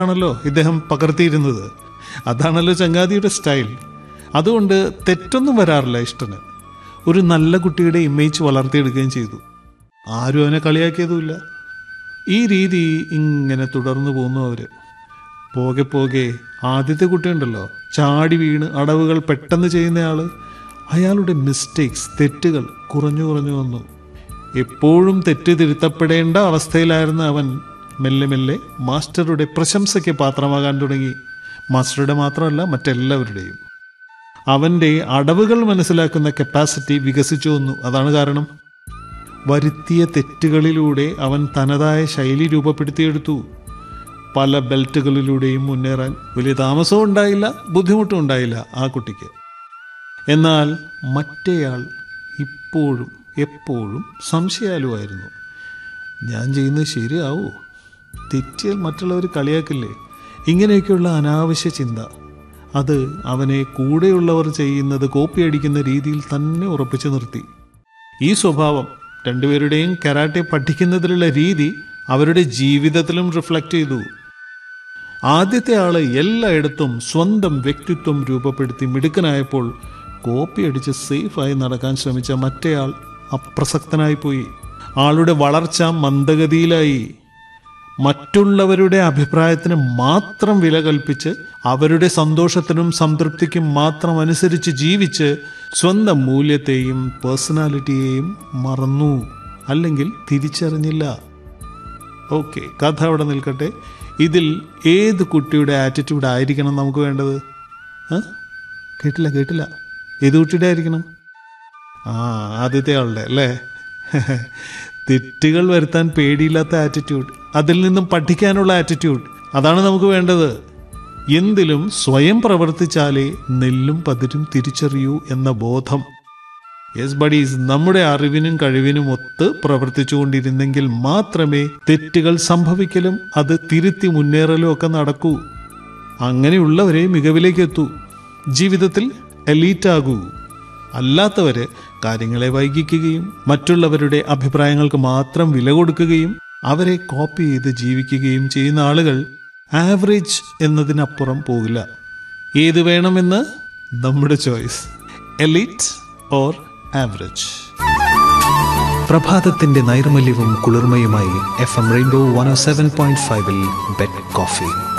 ആണല്ലോ ഇദ്ദേഹം പകർത്തിയിരുന്നത്. അതാണല്ലോ ചങ്ങാതിയുടെ സ്റ്റൈൽ. അതുകൊണ്ട് തെറ്റൊന്നും വരാറില്ല ഇഷ്ടന്. ഒരു നല്ല കുട്ടിയുടെ ഇമേജ് വളർത്തിയെടുക്കുകയും ചെയ്തു. ആരും അവനെ കളിയാക്കിയതുമില്ല. ഈ രീതി ഇങ്ങനെ തുടർന്നു പോകുന്നു അവർ. പോകെ പോകെ ആദ്യത്തെ കുട്ടിയുണ്ടല്ലോ, ചാടി വീണ് അടവുകൾ പെട്ടെന്ന് ചെയ്യുന്നയാൾ, അയാളുടെ മിസ്റ്റേക്സ്, തെറ്റുകൾ കുറഞ്ഞു കുറഞ്ഞു വന്നു. എപ്പോഴും തെറ്റ് തിരുത്തപ്പെടേണ്ട അവസ്ഥയിലായിരുന്ന അവൻ മെല്ലെ മെല്ലെ മാസ്റ്ററുടെ പ്രശംസയ്ക്ക് പാത്രമാകാൻ തുടങ്ങി. മാസ്റ്ററുടെ മാത്രമല്ല, മറ്റെല്ലാവരുടെയും. അവൻ്റെ അടവുകൾ മനസ്സിലാക്കുന്ന കപ്പാസിറ്റി വികസിച്ചു വന്നു. അതാണ് കാരണം. വരുത്തിയ തെറ്റുകളിലൂടെ അവൻ തനതായ ശൈലി രൂപപ്പെടുത്തിയെടുത്തു. പല ബെൽറ്റുകളിലൂടെയും മുന്നേറാൻ വലിയ താമസവും ഉണ്ടായില്ല, ബുദ്ധിമുട്ടും ഉണ്ടായില്ല ആ കുട്ടിക്ക്. എന്നാൽ മറ്റേയാൾ ഇപ്പോഴും എപ്പോഴും സംശയാലുവായിരുന്നു. ഞാൻ ചെയ്യുന്നത് ശരിയാവോ? തെറ്റിയാൽ മറ്റുള്ളവർ കളിയാക്കില്ലേ? ഇങ്ങനെയൊക്കെയുള്ള അനാവശ്യ ചിന്ത, അത് അവനെ കൂടെയുള്ളവർ ചെയ്യുന്നത് കോപ്പി അടിക്കുന്ന രീതിയിൽ തന്നെ ഉറപ്പിച്ചു നിർത്തി. ഈ സ്വഭാവം രണ്ടുപേരുടെയും കരാട്ടെ പഠിക്കുന്നതിലുള്ള രീതി അവരുടെ ജീവിതത്തിലും റിഫ്ലക്റ്റ് ചെയ്തു. ആദ്യത്തെ ആള് എല്ലായിടത്തും സ്വന്തം വ്യക്തിത്വം രൂപപ്പെടുത്തി മിടുക്കനായപ്പോൾ കോപ്പി അടിച്ച് സേഫായി നടക്കാൻ ശ്രമിച്ച മറ്റേയാൾ അപ്രസക്തനായിപ്പോയി. ആളുടെ വളർച്ച മന്ദഗതിയിലായി. മറ്റുള്ളവരുടെ അഭിപ്രായത്തിന് മാത്രം വില കൽപ്പിച്ച് അവരുടെ സന്തോഷത്തിനും സംതൃപ്തിക്കും മാത്രം അനുസരിച്ച് ജീവിച്ച് സ്വന്തം മൂല്യത്തെയും പേഴ്സണാലിറ്റിയെയും മറന്നു, അല്ലെങ്കിൽ തിരിച്ചറിഞ്ഞില്ല. ഓക്കെ, കഥ അവിടെ നിൽക്കട്ടെ. ഇതിൽ ഏത് കുട്ടിയുടെ ആറ്റിറ്റ്യൂഡ് ആയിരിക്കണം നമുക്ക് വേണ്ടത്? കേട്ടില്ല. ഏത് കുട്ടിയുടെ ആയിരിക്കണം? ആദ്യത്തെ ആളുടെ അല്ലേ? തെറ്റുകൾ വരുത്താൻ പേടിയില്ലാത്ത ആറ്റിറ്റ്യൂഡ്, അതിൽ നിന്നും പഠിക്കാനുള്ള ആറ്റിറ്റ്യൂഡ്, അതാണ് നമുക്ക് വേണ്ടത്. എന്തിലും സ്വയം പ്രവർത്തിച്ചാലേ നെല്ലും പതിരും തിരിച്ചറിയൂ എന്ന ബോധം. യെസ് ബഡീസ്, നമ്മുടെ അറിവിനും കഴിവിനും ഒത്ത് പ്രവർത്തിച്ചുകൊണ്ടിരുന്നെങ്കിൽ മാത്രമേ തെറ്റുകൾ സംഭവിക്കലും അത് തിരുത്തി മുന്നേറലും ഒക്കെ നടക്കൂ. അങ്ങനെയുള്ളവരെ മികവിലേക്ക് എത്തൂ, ജീവിതത്തിൽ എലീറ്റാകൂ. അല്ലാത്തവര് കാര്യങ്ങളെ വൈകിക്കുകയും മറ്റുള്ളവരുടെ അഭിപ്രായങ്ങൾക്ക് മാത്രം വില കൊടുക്കുകയും അവരെ കോപ്പി ചെയ്ത് ജീവിക്കുകയും ചെയ്യുന്ന ആളുകൾ ആവറേജ് എന്നതിനപ്പുറം പോകില്ല. ഏത് വേണമെന്ന് നമ്മുടെ choice, elite or average. പ്രഭാതത്തിന്റെ നൈർമല്യവും കുളിർമയുമായി FM rainbow 107.5 bed coffee.